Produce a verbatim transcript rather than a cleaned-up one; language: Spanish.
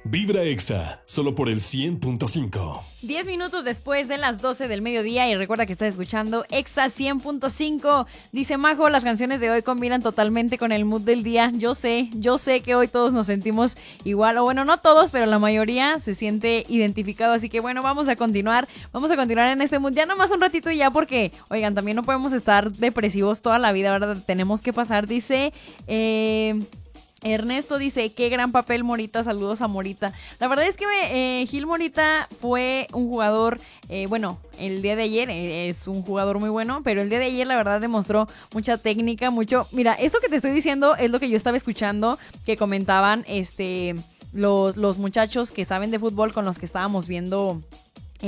Vibra Exa, solo por el cien punto cinco. Diez minutos después de las doce del mediodía y recuerda que estás escuchando Exa cien punto cinco. Dice Majo, las canciones de hoy combinan totalmente con el mood del día. Yo sé, yo sé que hoy todos nos sentimos igual, o bueno, no todos, pero la mayoría se siente identificado. Así que bueno, vamos a continuar, vamos a continuar en este mood ya nomás un ratito y ya porque, oigan, también no podemos estar depresivos toda la vida, ¿verdad? Tenemos que pasar, dice... Eh... Ernesto dice, qué gran papel Morita, saludos a Morita. La verdad es que eh, Gil Morita fue un jugador, eh, bueno, el día de ayer eh, es un jugador muy bueno, pero el día de ayer la verdad demostró mucha técnica, mucho... Mira, esto que te estoy diciendo es lo que yo estaba escuchando, que comentaban este los, los muchachos que saben de fútbol con los que estábamos viendo